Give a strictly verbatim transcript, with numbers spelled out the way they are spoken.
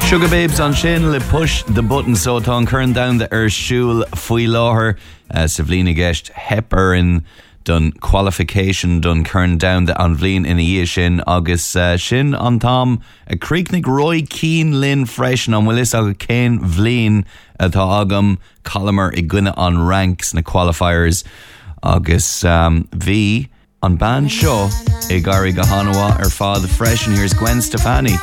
Sugar Babes on sin le push the button so tá an current down the ar siúl faoi láthair uh, sa bhliain gist hepar in done qualification done current down the an bhliain ina dhé sin agus uh, sin an tám a críocnig Roy Keane Lynn freisin an bhfuil is aga cén bhliain atá agam columar i gcuine an ranks na qualifiers agus um, bhí an band seo i gcairí go Hanua ar fád freisin. Here's Gwen Stefani.